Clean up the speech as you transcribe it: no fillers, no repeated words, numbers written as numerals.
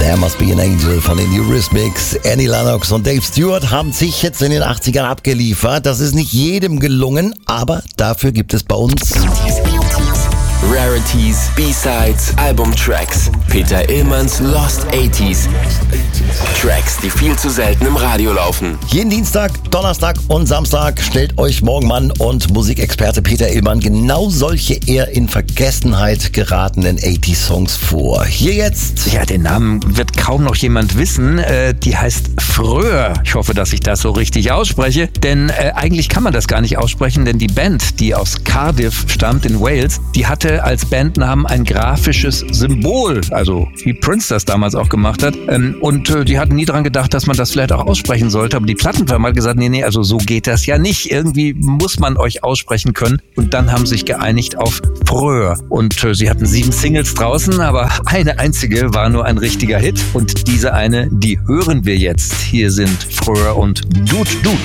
There Must Be an Angel von den Eurythmics. Annie Lennox und Dave Stewart haben sich jetzt in den 80ern abgeliefert. Das ist nicht jedem gelungen, aber dafür gibt es bei uns Rarities, B-Sides, Albumtracks. Peter Illmanns Lost 80s. Tracks, die viel zu selten im Radio laufen. jeden Dienstag, Donnerstag und Samstag stellt euch Morgenmann und Musikexperte Peter Illmann genau solche eher in Vergessenheit geratenen 80-Songs vor. Hier jetzt. Ja, den Namen wird kaum noch jemand wissen. Die heißt Fröer. Ich hoffe, dass ich das so richtig ausspreche. Denn eigentlich kann man das gar nicht aussprechen, denn die Band, die aus Cardiff stammt in Wales, die hatte als Bandnamen ein grafisches Symbol. Also wie Prince das damals auch gemacht hat. Und die hatten nie dran gedacht, dass man das vielleicht auch aussprechen sollte. Aber die Plattenfirma hat gesagt, nee, also so geht das ja nicht. Irgendwie muss man euch aussprechen können. Und dann haben sie sich geeinigt auf Fröer. Und sie hatten 7 Singles draußen, aber eine einzige war nur ein richtiger Hit. Und diese eine, die hören wir jetzt. Hier sind Fröer und Dude.